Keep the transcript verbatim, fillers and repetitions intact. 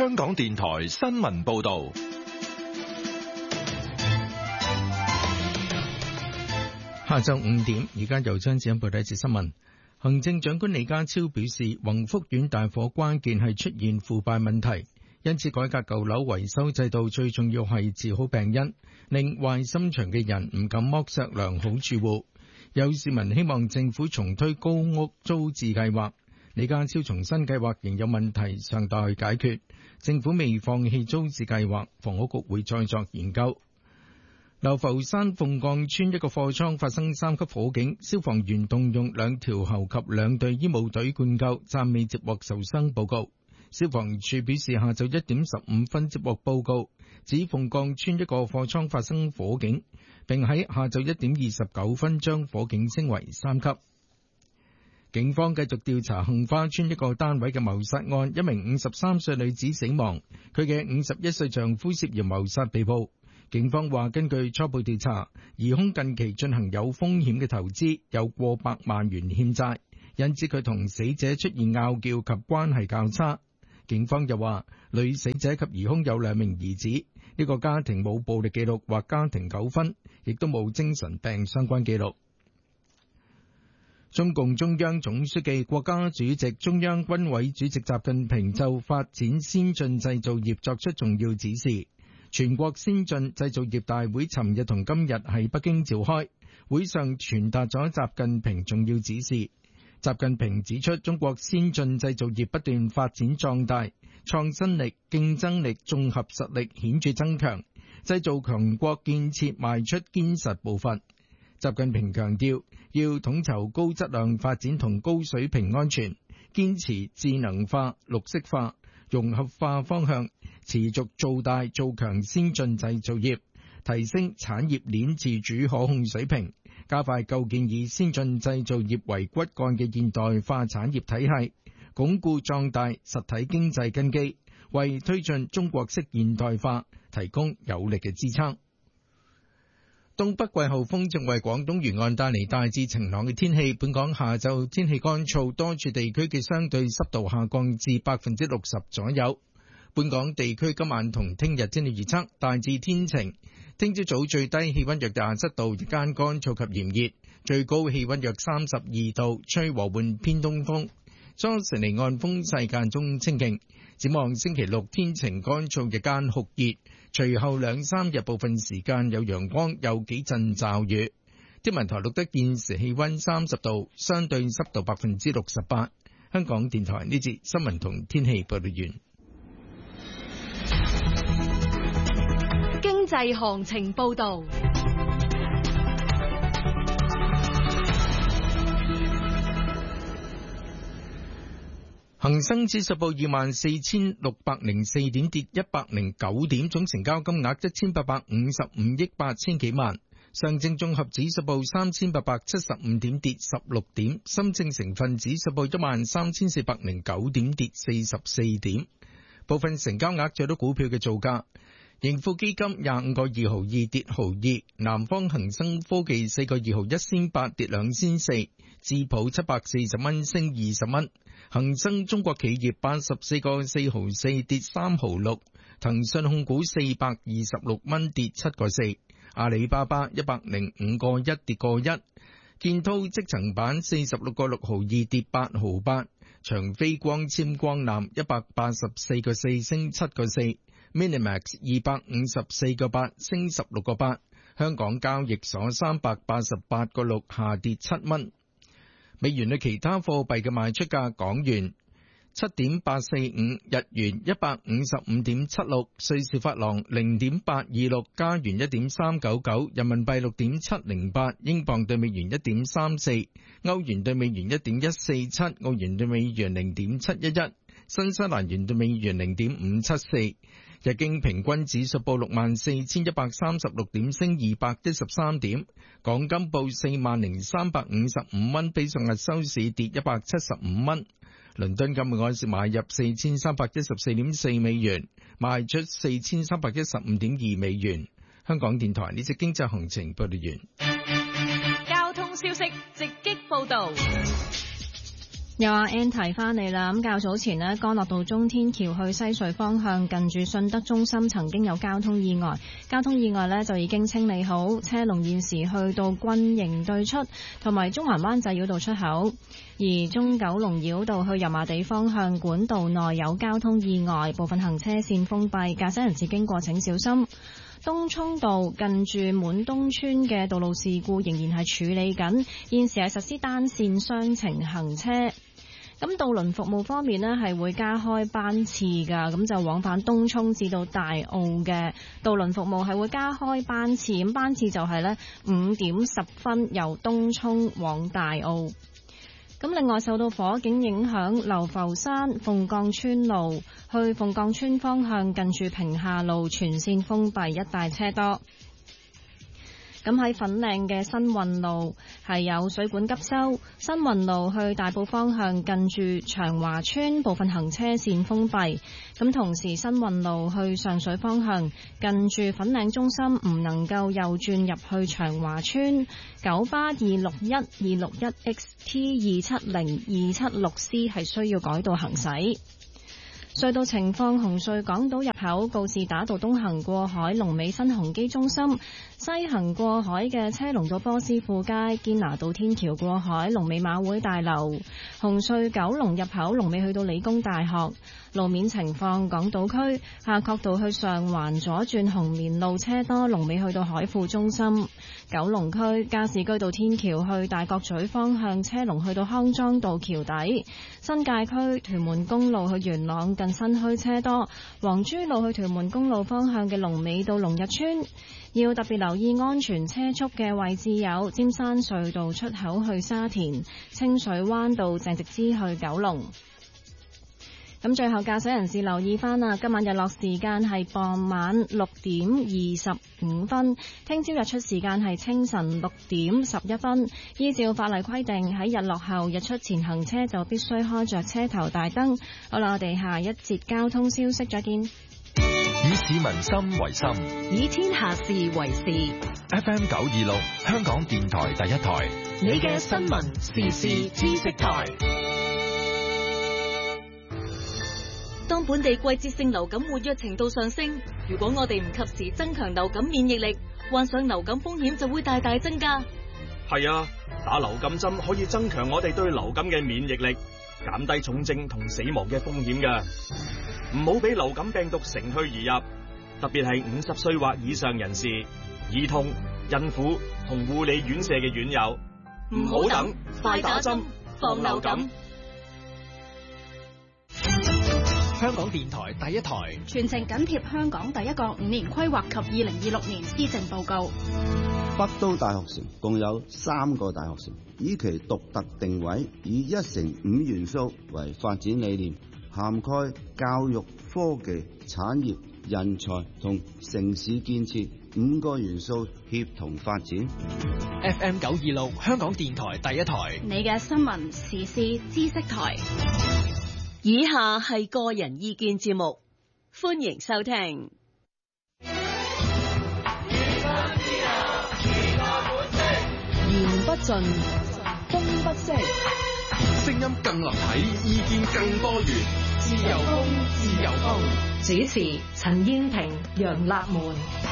香港電台新聞報道。 下晝五點，而家由張子欣報第一節新聞。行政長官李家超表示，宏福苑大火關鍵係出現腐敗問題，因此改革舊樓維修制度最重要係治好病因，令壞心腸嘅人唔敢剝削良好住戶。有市民希望政府重推高屋租置計劃，李家超重申計劃仍有問題尚待解決，政府未放棄租置計劃，房屋局會再作研究。流浮山鳳崗村一個貨倉發生三級火警，消防員動用兩條喉及兩隊醫務隊灌救，暫未接獲受傷報告。消防處表示，下晝一點十五分接獲報告，指鳳崗村一個貨倉發生火警，並喺下晝一點二十九分將火警升為三級。警方繼續調查杏花村一個單位嘅謀殺案，一名五十三歲女子死亡，佢嘅五十一歲丈夫涉嫌謀殺被捕。警方話，根據初步調查，疑兇近期進行有風險嘅投資，有過百萬元欠債，因此佢同死者出現拗撬及關係較差。警方又話，女死者及疑兇有兩名兒子，呢個家庭冇暴力記錄或家庭糾紛，亦都冇精神病相關記錄。中共中央總書記、國家主席、中央軍委主席習近平就發展先進製造業作出重要指示。全國先進製造業大會尋日同今日喺北京召開，會上傳達咗習近平重要指示。習近平指出，中國先進製造業不斷發展壯大，創新力、競爭力、綜合實力顯著增強，製造強國建設邁出堅實步伐。習近平強調，要統籌高質量發展同高水平安全，堅持智能化、綠色化、融合化方向，持續做大做強先進製造業，提升產業鏈自主可控水平，加快構建以先進製造業為骨幹嘅現代化產業體系，鞏固壯大實體經濟根基，為推進中國式現代化提供有力嘅支撐。東北季候風正為廣東沿岸帶嚟大致晴朗嘅天氣，本港下晝天氣乾燥，多處地區嘅相對濕度下降至百分之六十左右。本港地區今晚同聽日天氣預測大致天晴，聽朝早最低氣溫約廿七度，日間乾燥及炎熱，最高氣溫約三十二度，吹和緩偏東風，初時離岸風勢間中清勁。展望星期六天晴乾燥，日間酷熱，隨後兩三日部分時間有陽光，有幾陣驟雨。天文台錄得現時氣溫三十度，相對濕度百分之六十八。香港電台呢節新聞同天氣報道完。 經濟行情報道。 恒生指數報二萬四千六百零四點，跌一百零九點，總成交金額一千八百五十五億八千幾萬。上證綜合指數報三千八百七十五點，跌十六點。深證成分指數報一萬三千四百零九點，跌四十四點。部分成交額最多股票嘅造價：盈富基金廿五個二毫二跌毫二，南方恒生科技四個二毫一仙八跌兩仙四，智普七百四十蚊升二十蚊。恒生中國企業八十四個四毫四跌三毫六，騰訊控股四百二十六蚊跌七個四，阿里巴巴一百零五個一跌個一，建滔積層板四十六個六毫二跌八毫八，長飛光纖光纜一百八十四個四升七個四， Minimax 二百五十四個八升十六個八，香港交易所三百八十八個六下跌七蚊。美元對其他貨幣嘅賣出價：港元七點八四五，日元一百五十五點七六，瑞士法郎零點八二六，加元一點三九九，人民幣六點七零八，英鎊對美元一點三四，歐元對美元一點一四七，澳元對美元零點七一一，新西蘭元對美元零點五七四。日經平均指數報六萬四千一百三十六點，升二百一十三點。港金報四萬零三百五十五蚊，比上日收市跌一百七十五蚊。倫敦金每安士買入四千三百一十四點四美元，賣出四千三百一十五點二美元。香港電台呢隻經濟行情報道完。交通消息直擊報道。 又阿 Ann 提翻嚟啦，咁較早前呢，干諾道中天橋去西隧方向近住信德中心曾經有交通意外，交通意外呢就已經清理好，車龍現時去到軍營對出同埋中環灣仔繞道出口，而中九龍繞道去油麻地方向管道內有交通意外，部分行車線封閉，駕駛人士經過請小心。東涌道近住滿東村嘅道路事故仍然係處理緊，現時係實施單線雙程行車。咁渡輪服務方面呢，係會加開班次噶，咁就往返東涌至到大澳嘅渡輪服務係會加開班次，咁班次就係呢五點十分由東涌往大澳。咁另外受到火警影響，流浮山鳳鋼村路去鳳鋼村方向近住屏廈路全線封閉，一帶車多。咁喺粉嶺嘅新運路係有水管急修，新運路去大埔方向近住長華村部分行車線封閉。咁同時新運路去上水方向近住粉嶺中心唔能夠右轉入去長華村。九巴二六一、二六一 X T 二七零、二七六 C 係需要改道行駛。隧道情況：紅隧港島入口告士打道東行過海，龍尾新鴻基中心；西行過海嘅車龍到波斯富街、堅拿道天橋過海，龍尾馬會大樓。紅隧九龍入口龍尾去到理工大學。路面情況：港島區夏慤道去上環左轉紅棉路車多，龍尾去到海富中心。九龍區加士居道天橋去大角咀方向車龍去到康莊道橋底。新界區屯門公路去元朗近新墟車多，黃珠路去屯門公路方向嘅龍尾到龍日村。要特別留意安全車速嘅位置有尖山隧道出口去沙田、清水灣道鄭直之去九龍。咁最後駕駛人士留意翻啦，今晚日落時間係傍晚六點二十五分，聽朝日出時間係清晨六點十一分。依照法例規定，喺日落後日出前行車就必須開着車頭大燈。好啦，我哋下一節交通消息再見。 以市民心為心， 以天下事為事。 F M 九二六，香港電台第一台， 你嘅新聞時事知識台。當本地季節性流感活躍程度上升，如果我哋唔及時增強流感免疫力，患上流感風險就會大大增加。 係啊，打流感針可以增強我哋對流感嘅免疫力，減低重症同死亡嘅風險㗎。唔好俾流感病毒乘虛而入，特別係五十歲或以上人士、兒童、孕婦同護理院舍嘅院友。唔好等，快打針，防流感。 香港電台第一台， 全程緊貼香港第一個五年規劃及二零二六年施政報告。 北都大學城共有三個大學城，以其獨特定位，以一城五元素為發展理念，涵蓋教育、科技、產業、人才同城市建設五個元素協同發展。 F M 九二六香港電台第一台， 你嘅新聞時事知識台。 以下係個人意見節目，歡迎收聽。 言不盡，風不息， 聲音更立體，意見更多元， 自由風，自由風。主持：陳燕萍、楊立門。